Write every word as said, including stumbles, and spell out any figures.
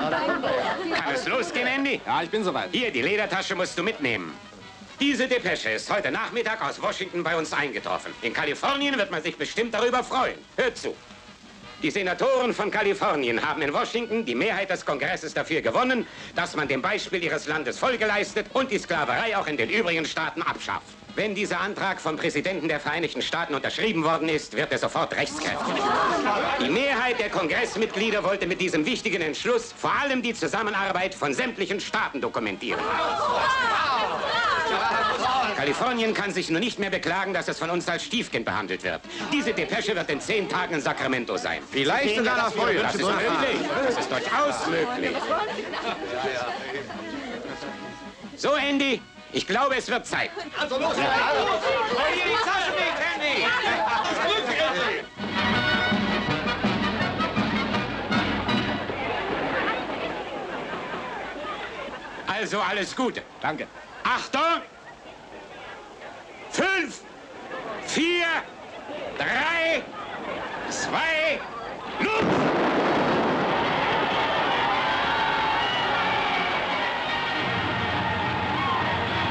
Kann es losgehen, Andy? Ja, ich bin soweit. Hier, die Ledertasche musst du mitnehmen. Diese Depesche ist heute Nachmittag aus Washington bei uns eingetroffen. In Kalifornien wird man sich bestimmt darüber freuen. Hört zu. Die Senatoren von Kalifornien haben in Washington die Mehrheit des Kongresses dafür gewonnen, dass man dem Beispiel ihres Landes Folge leistet und die Sklaverei auch in den übrigen Staaten abschafft. Wenn dieser Antrag vom Präsidenten der Vereinigten Staaten unterschrieben worden ist, wird er sofort rechtskräftig. Die Mehrheit der Kongressmitglieder wollte mit diesem wichtigen Entschluss vor allem die Zusammenarbeit von sämtlichen Staaten dokumentieren. Kalifornien kann sich nun nicht mehr beklagen, dass es von uns als Stiefkind behandelt wird. Diese Depesche wird in zehn Tagen in Sacramento sein. Vielleicht sogar nach früher. Das ist möglich. Das ist durchaus möglich. So, Andy, ich glaube, es wird Zeit. Also los! Hol dir die Taschen nicht, Andy! Also alles Gute. Danke. Achtung! Fünf, vier, drei, zwei, null!